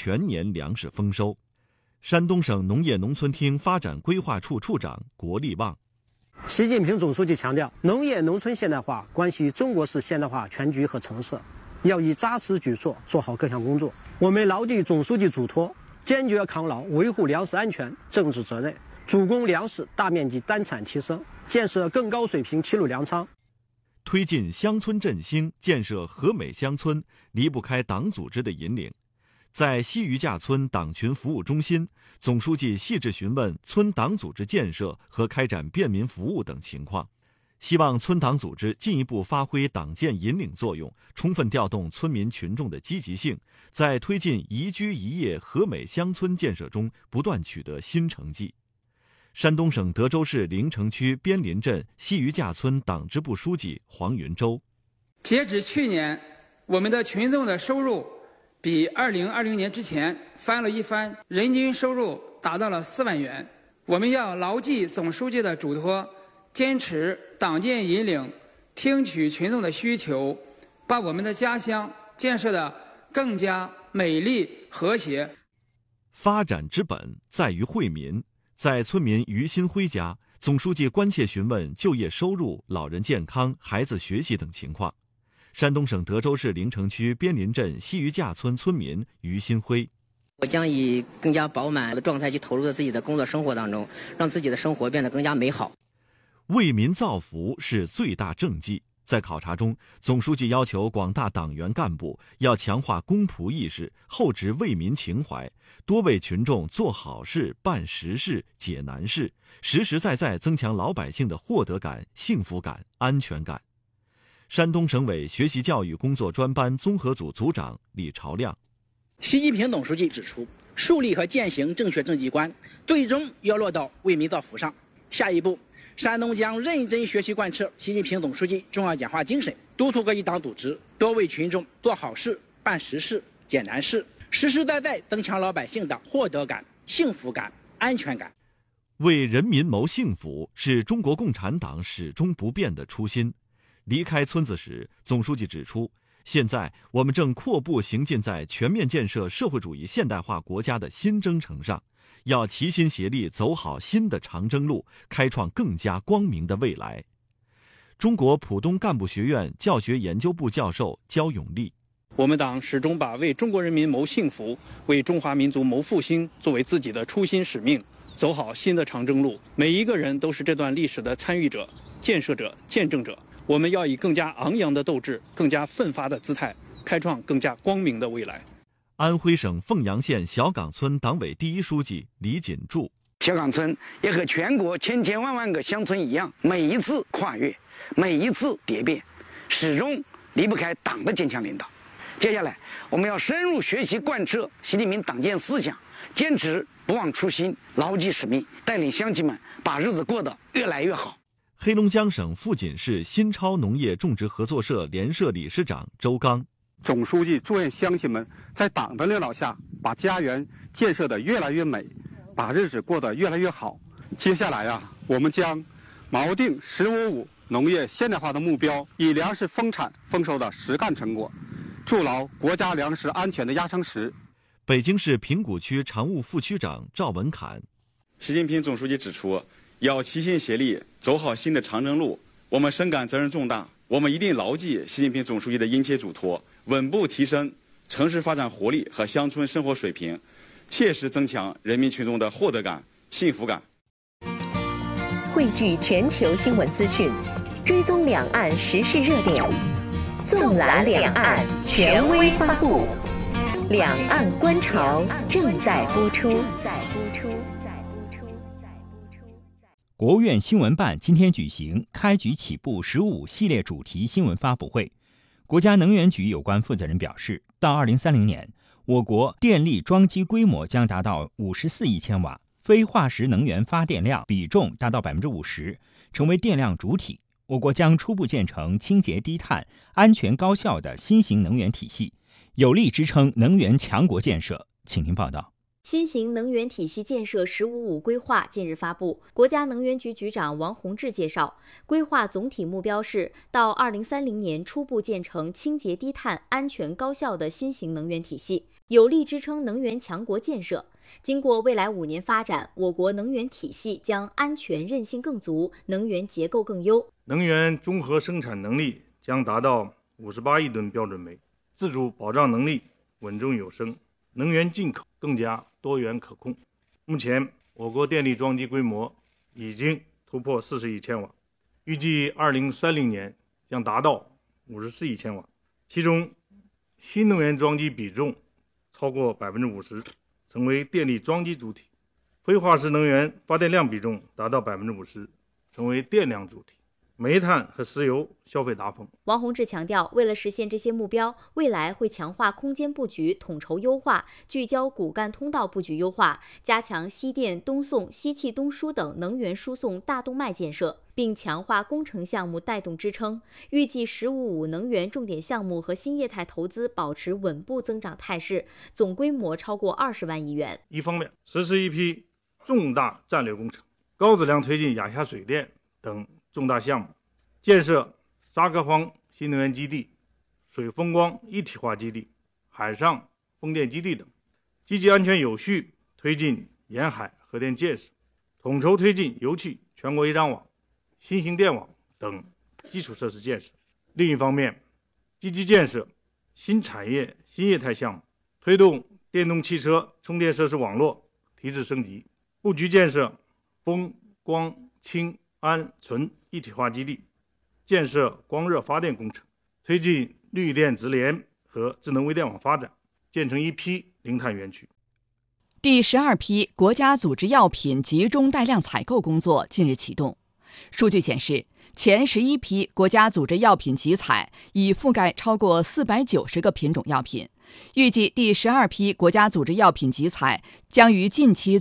全年粮食丰收。山东省农业农村厅发展规划处处长国立旺。 习近平总书记强调，农业农村现代化关系中国式现代化全局和成色，要以扎实举措做好各项工作。我们牢记总书记嘱托，坚决抗牢维护粮食安全政治责任，主攻粮食大面积单产提升，建设更高水平齐鲁粮仓。 推进乡村振兴，建设和美乡村，离不开党组织的引领。在西余架村党群服务中心，总书记细致询问村党组织建设和开展便民服务等情况，希望村党组织进一步发挥党建引领作用，充分调动村民群众的积极性，在推进宜居宜业和美乡村建设中不断取得新成绩。山东省德州市临城区边林镇西余架村党支部书记黄云洲： 截止去年，我们的群众的收入比2020年之前翻了一番，人均收入达到了4万元。我们要牢记总书记的嘱托，坚持党建引领，听取群众的需求，把我们的家乡建设得更加美丽和谐。 发展之本在于惠民。在村民于新辉家，总书记关切询问就业收入、老人健康、孩子学习等情况。山东省德州市临城区边林镇西余架村村民于新辉： 我将以更加饱满的状态去投入到自己的工作生活当中，让自己的生活变得更加美好。 为民造福是最大政绩。在考察中，总书记要求广大党员干部要强化公仆意识，厚植为民情怀，多为群众做好事、办实事、解难事，实实在在增强老百姓的获得感、幸福感、安全感。山东省委学习教育工作专班综合组组长李朝亮： 习近平总书记指出，树立和践行正确政绩观，最终要落到为民造福上。下一步，山东将认真学习贯彻习近平总书记重要讲话精神，督促各级党组织多为群众做好事、办实事、解难事，实实在在增强老百姓的获得感、幸福感、安全感。 为人民谋幸福是中国共产党始终不变的初心。离开村子时，总书记指出，现在我们正阔步行进在全面建设社会主义现代化国家的新征程上，要齐心协力走好新的长征路，开创更加光明的未来。中国浦东干部学院教学研究部教授焦永利： 我们党始终把为中国人民谋幸福、为中华民族谋复兴作为自己的初心使命，走好新的长征路。每一个人都是这段历史的参与者、建设者、见证者。我们要以更加昂扬的斗志、更加奋发的姿态，开创更加光明的未来。 安徽省凤阳县小岗村党委第一书记李锦柱： 小岗村也和全国千千万万个乡村一样，每一次跨越，每一次蝶变，始终离不开党的坚强领导。接下来，我们要深入学习贯彻习近平党建思想，坚持不忘初心，牢记使命，带领乡亲们把日子过得越来越好。 黑龙江省富锦市新超农业种植合作社联社理事长周刚： 总书记祝愿乡亲们在党的领导下，把家园建设得越来越美，把日子过得越来越好。接下来我们将锚定“15+5”农业现代化的目标，以粮食丰产丰收的实干成果，筑牢国家粮食安全的压舱石。 北京市平谷区常务副区长赵文侃： 习近平总书记指出，要齐心协力走好新的长征路，我们深感责任重大，我们一定牢记习近平总书记的殷切嘱托，稳步提升城市发展活力和乡村生活水平，切实增强人民群众的获得感、幸福感。 汇聚全球新闻资讯，追踪两岸时事热点，纵览两岸权威发布。两岸观潮正在播出。 国务院新闻办今天举行开局起步15系列主题新闻发布会。国家能源局有关负责人表示，到2030年，我国电力装机规模将达到54亿千瓦，非化石能源发电量比重达到50%，成为电量主体。我国将初步建成清洁低碳、安全高效的新型能源体系，有力支撑能源强国建设。请听报道。 新型能源体系建设“十五五”规划近日发布，国家能源局局长王洪志介绍，规划总体目标是到2030年初步建成清洁低碳、安全高效的新型能源体系，有力支撑能源强国建设。经过未来5年发展，我国能源体系将安全韧性更足，能源结构更优， 能源综合生产能力将达到58亿吨标准煤，自主保障能力稳中有升，能源进口更加多元可控。目前，我国电力装机规模已经突破40亿千瓦，预计2030年将达到54亿千瓦，其中新能源装机比重超过50%，成为电力装机主体；非化石能源发电量比重达到50%，成为电量主体。煤炭和石油消费达峰。 王洪志强调，为了实现这些目标，未来会强化空间布局统筹优化，聚焦骨干通道布局优化，加强西电、东送、西气东输等能源输送大动脉建设，并强化工程项目带动支撑。预计“十五五”能源重点项目和新业态投资保持稳步增长态势，总规模超过20万亿元。 一方面，实施一批重大战略工程，高质量推进亚夏水电等重大项目，建设沙克荒新能源基地、水风光一体化基地、海上风电基地等，积极安全有序推进沿海核电建设，统筹推进油气全国业张网、新型电网等基础设施建设。另一方面，积极建设新产业新业态项目，推动电动汽车充电设施网络提质升级，布局建设风光氢氨醇一体化基地，建设光热发电工程，推进绿电直联和智能微电网发展，建成一批零碳园区。 第12批国家组织药品集中带量采购工作近日启动。数据显示，前11批国家组织药品集采已覆盖超过490个品种药品，预计第12批国家组织药品集采将于近期